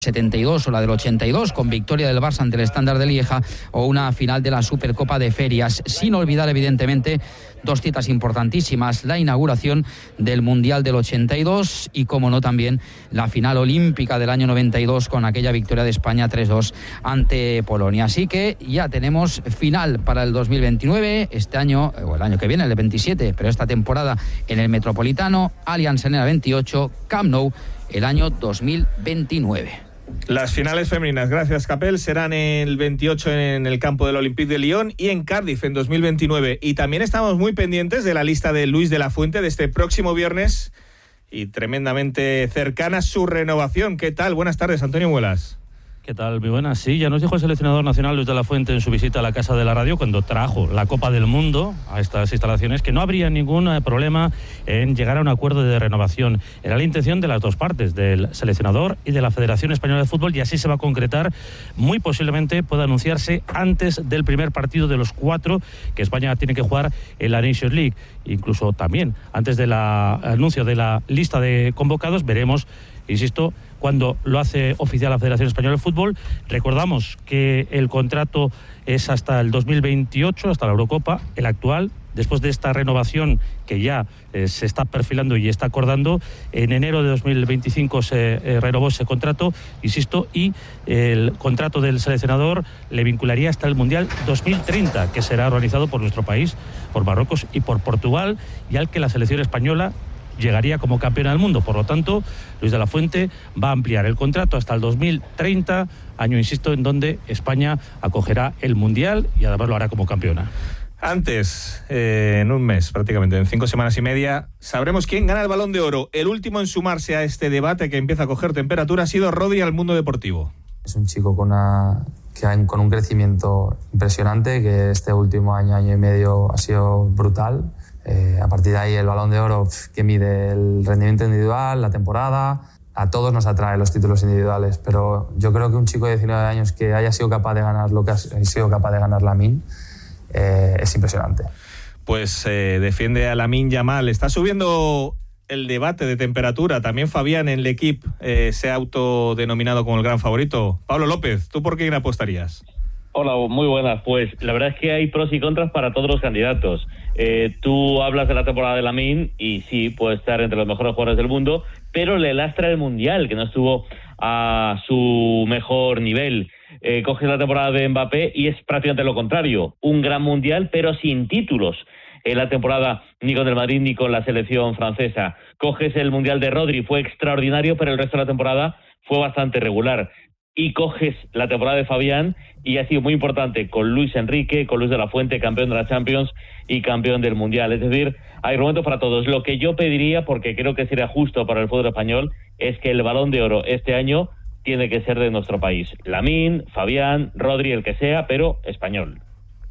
72 o la del 82 con victoria del Barça ante el Standard de Lieja, o una final de la Supercopa de Ferias, sin olvidar evidentemente dos citas importantísimas: la inauguración del Mundial del 82 y, como no, también la final olímpica del año 92 con aquella victoria de España 3-2 ante Polonia. Así que ya tenemos final para el 2029, este año, o el año que viene, el 27, pero esta temporada en el Metropolitano, Allianz Arena 28, Camp Nou el año 2029. Las finales femeninas, gracias Capel, serán el 28 en el campo del Olympique de Lyon y en Cardiff en 2029. Y también estamos muy pendientes de la lista de Luis de la Fuente de este próximo viernes y tremendamente cercana su renovación. ¿Qué tal? Buenas tardes, Antonio Muelas. ¿Qué tal? Muy buenas. Sí, ya nos dijo el seleccionador nacional Luis de la Fuente en su visita a la Casa de la Radio, cuando trajo la Copa del Mundo a estas instalaciones, que no habría ningún problema en llegar a un acuerdo de renovación. Era la intención de las dos partes, del seleccionador y de la Federación Española de Fútbol, y así se va a concretar. Muy posiblemente pueda anunciarse antes del primer partido de los 4 que España tiene que jugar en la Nations League. Incluso también antes del anuncio de la lista de convocados, veremos, insisto, cuando lo hace oficial la Federación Española de Fútbol. Recordamos que el contrato es hasta el 2028, hasta la Eurocopa, el actual. Después de esta renovación que ya se está perfilando y está acordando, en enero de 2025 se renovó ese contrato, insisto, y el contrato del seleccionador le vincularía hasta el Mundial 2030, que será organizado por nuestro país, por Marruecos y por Portugal, y al que la selección española llegaría como campeona del mundo. Por lo tanto, Luis de la Fuente va a ampliar el contrato hasta el 2030, año, insisto, en donde España acogerá el Mundial y además lo hará como campeona. Antes, en un mes prácticamente, en 5 semanas y media, sabremos quién gana el Balón de Oro. El último en sumarse a este debate que empieza a coger temperatura ha sido Rodri al mundo deportivo. Es un chico con un crecimiento impresionante, que este último año y medio ha sido brutal. A partir de ahí, el Balón de Oro, que mide el rendimiento individual, la temporada. A todos nos atrae los títulos individuales, pero yo creo que un chico de 19 años que haya sido capaz de ganar lo que ha sido capaz de ganar Lamine es impresionante. Pues defiende a Lamine Yamal. Está subiendo el debate de temperatura. También Fabián en L'Equipe se ha autodenominado como el gran favorito. Pablo López, ¿tú por quién apostarías? Hola, muy buenas. Pues la verdad es que hay pros y contras para todos los candidatos. Tú hablas de la temporada de Lamine y sí, puede estar entre los mejores jugadores del mundo, pero le lastra el Mundial, que no estuvo a su mejor nivel. Coges la temporada de Mbappé y es prácticamente lo contrario. Un gran Mundial, pero sin títulos. En la temporada ni con el Madrid ni con la selección francesa. Coges el Mundial de Rodri, fue extraordinario, pero el resto de la temporada fue bastante regular. Y coges la temporada de Fabián y ha sido muy importante con Luis Enrique, con Luis de la Fuente, campeón de la Champions y campeón del Mundial. Es decir, hay argumentos para todos. Lo que yo pediría, porque creo que sería justo para el fútbol español, es que el Balón de Oro este año tiene que ser de nuestro país. Lamine, Fabián, Rodri, el que sea, pero español.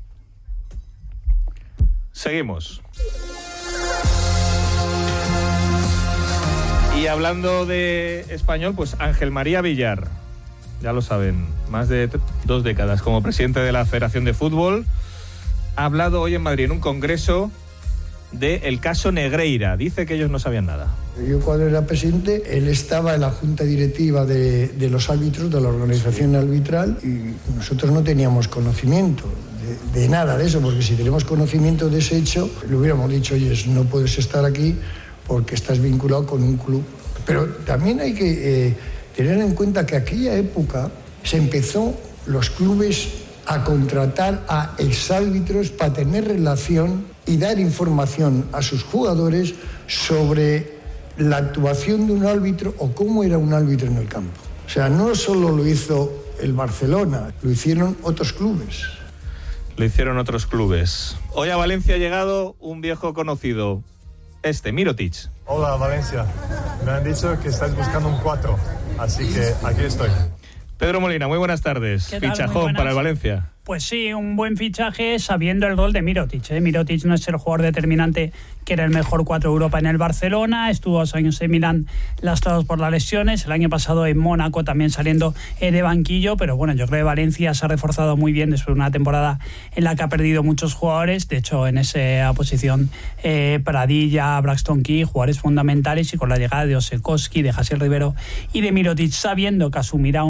Seguimos. Y hablando de español, pues Ángel María Villar. Ya lo saben, más de 2 décadas como presidente de la Federación de Fútbol, ha hablado hoy en Madrid en un congreso del caso Negreira. Dice que ellos no sabían nada. Yo cuando era presidente, él estaba en la junta directiva de los árbitros, de la organización arbitral, y nosotros no teníamos conocimiento de nada de eso, porque si tenemos conocimiento de ese hecho, le hubiéramos dicho, oye, no puedes estar aquí porque estás vinculado con un club. Pero también hay que tener en cuenta que aquella época se empezó los clubes a contratar a exárbitros para tener relación y dar información a sus jugadores sobre la actuación de un árbitro o cómo era un árbitro en el campo. O sea, no solo lo hizo el Barcelona, lo hicieron otros clubes. Lo hicieron otros clubes. Hoy a Valencia ha llegado un viejo conocido, Mirotic. Hola, Valencia. Me han dicho que estáis buscando un 4, así que aquí estoy. Pedro Molina, muy buenas tardes. Fichajón para el Valencia. Pues sí, un buen fichaje sabiendo el rol de Mirotic. Mirotic no es el jugador determinante que era el mejor 4 de Europa en el Barcelona, estuvo 2 años en Milán lastrados por las lesiones, el año pasado en Mónaco también saliendo de banquillo, pero bueno, yo creo que Valencia se ha reforzado muy bien después de una temporada en la que ha perdido muchos jugadores, de hecho en esa posición Pradilla, Braxton Key, jugadores fundamentales, y con la llegada de Osekowski, de Jassier Rivero y de Mirotic, sabiendo que asumirá